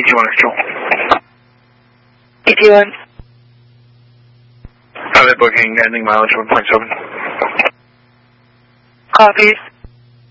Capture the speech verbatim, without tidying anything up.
T one control. E T one. Pilot booking, ending mileage one point seven. Copies.